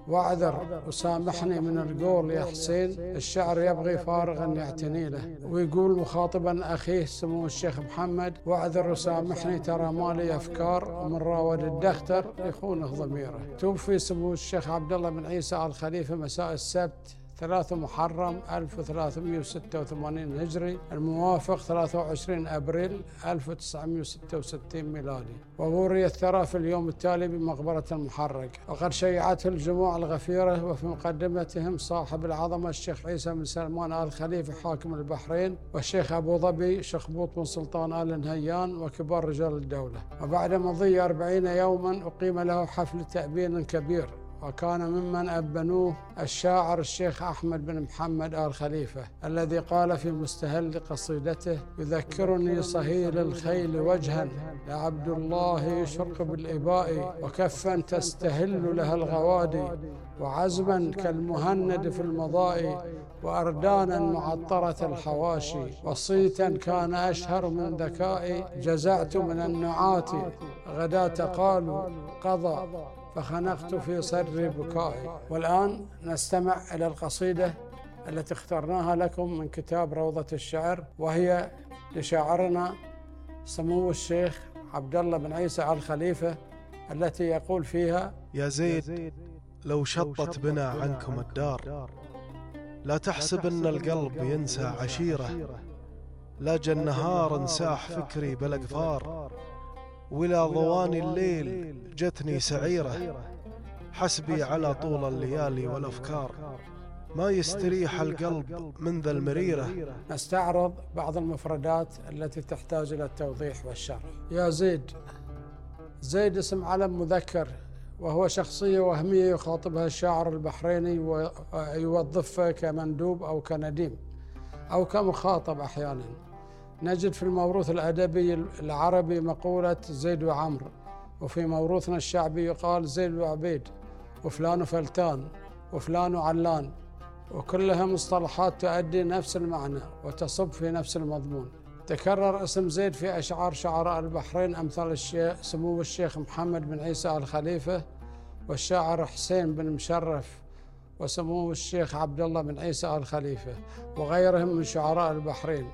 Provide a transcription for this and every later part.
واعذر وسامحني من القول يا حسين، الشعر يبغي فارغا يعتني له. ويقول مخاطبا أخيه سمو الشيخ محمد: واعذر وسامحني ترى مالي أفكار، ومن راود الدختر يخونه ضميره. توفي سمو الشيخ عبد الله بن عيسى آل خليفة مساء السبت 3 محرم 1386 هجري، الموافق 23 أبريل 1966 ميلادي، ووري الثرى في اليوم التالي بمقبرة المحرق. وقد شيعته الجموع الغفيرة، وفي مقدمتهم صاحب العظمة الشيخ عيسى بن سلمان آل خليفة حاكم البحرين، والشيخ أبو ظبي شخبوط بن سلطان آل نهيان، وكبار رجال الدولة. وبعد مضي 40 يوما أقيم له حفل تأبين كبير، وكان ممن أبنوه الشاعر الشيخ أحمد بن محمد آل خليفة، الذي قال في مستهل قصيدته: يذكرني صهيل الخيل وجها لعبد الله يشرق بالإباء، وكفا تستهل لها الغوادي، وعزما كالمهند في المضاء، وأردانا معطرة الحواشي، وصيتا كان أشهر من ذكائي، جزعت من النعات غداة قالوا قضى، فخنقت في صدري بكائي. والآن نستمع إلى القصيدة التي اخترناها لكم من كتاب روضة الشعر، وهي لشاعرنا سمو الشيخ عبد الله بن عيسى آل خليفة، التي يقول فيها: يا زيد لو شطت بنا عنكم الدار، لا تحسب أن القلب ينسى عشيرة، لاج النهار انساح فكري بالأقفار، ولا ضواني الليل جتني سعيرة، حسبي على طول الليالي والأفكار، ما يستريح القلب من ذا المريرة. نستعرض بعض المفردات التي تحتاج إلى التوضيح والشرح. يا زيد. زيد اسم علم مذكر، وهو شخصية وهمية يخاطبها الشاعر البحريني ويوظفها كمندوب أو كنديم أو كمخاطب أحيانا. نجد في الموروث الأدبي العربي مقولة زيد وعمرو، وفي موروثنا الشعبي يقال زيد وعبيد، وفلان فلتان، وفلان علان، وكلها مصطلحات تؤدي نفس المعنى وتصب في نفس المضمون. تكرر اسم زيد في أشعار شعراء البحرين أمثال سمو الشيخ محمد بن عيسى آل خليفة، والشاعر حسين بن مشرف، وسمو الشيخ عبد الله بن عيسى آل خليفة، وغيرهم من شعراء البحرين.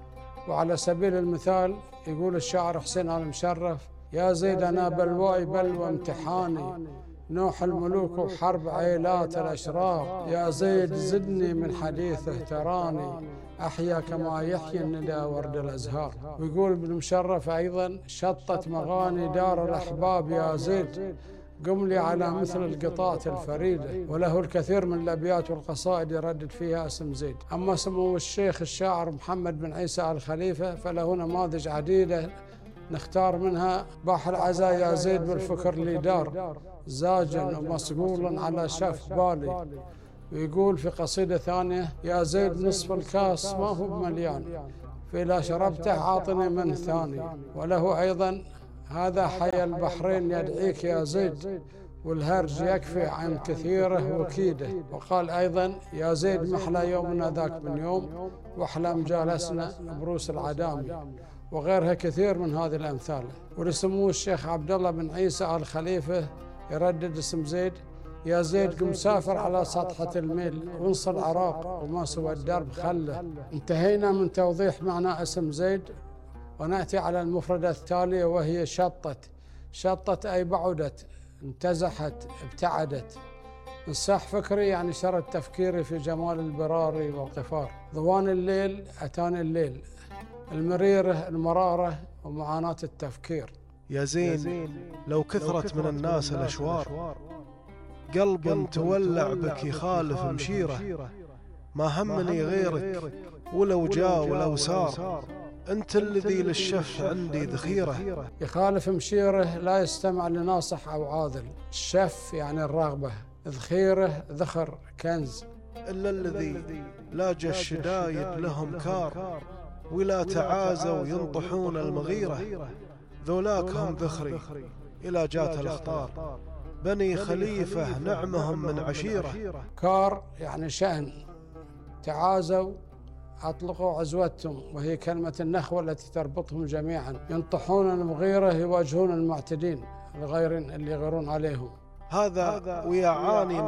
وعلى سبيل المثال يقول الشاعر حسين آل مشرف: يا زيد أنا بلواي بلوى امتحاني، نوح الملوك وحرب عيلات الأشرار، يا زيد زدني من حديثه تراني، أحيا كما يحيي الندى ورد الأزهار. ويقول ابن مشرف أيضا: شطت مغاني دار الأحباب يا زيد، قم لي على مثل القطاة الفريدة. وله الكثير من الأبيات والقصائد يردد فيها اسم زيد. أما سمو الشيخ الشاعر محمد بن عيسى آل خليفة فله نماذج عديدة نختار منها: باح العزا يا زيد بالفكر لي دار، زاجا ومصقولا على شف بالي. ويقول في قصيدة ثانية: يا زيد نصف الكاس ما هو مليان، فإذا شربته عاطني من ثاني. وله أيضا: هذا حي البحرين يدعيك يا زيد، والهرج يكفي عن كثيره وكيده. وقال أيضا: يا زيد محلى يومنا ذاك من يوم، واحلم جالسنا بروس العدامي. وغيرها كثير من هذه الأمثال. ولسمو الشيخ عبد الله بن عيسى آل خليفة يردد اسم زيد: يا زيد قم سافر على سطحة الميل، وانصر العراق وما سوى الدرب خله. انتهينا من توضيح معنى اسم زيد، ونأتي على المفردة التالية وهي شطت. شطت أي بعدت، انتزحت، ابتعدت. انساح فكري يعني شرد تفكيري في جمال البرار والقفار. ضوان الليل أتاني الليل، المريرة المرارة ومعاناة التفكير. يا زين لو كثرت من الناس الأشوار، قلب تولع بك يخالف مشيره، ما همني غيرك ولو جاء ولو سار، أنت الذي للشف عندي ذخيرة. يخالف مشيره لا يستمع لناصح أو عاذل. الشف يعني الرغبة، ذخيره ذخر كنز. إلا الذي لاج الشدايد لهم كار، ولا تعازوا ينطحون المغيرة، ذولاك هم ذخري إلى جات الأخطار، بني خليفة نعمهم من عشيرة. كار يعني شأن. تعازوا أطلقوا عزوتهم، وهي كلمة النخوة التي تربطهم جميعا. ينطحون المغيرة يواجهون المعتدين الغير اللي يغيرون عليهم. هذا ويعاني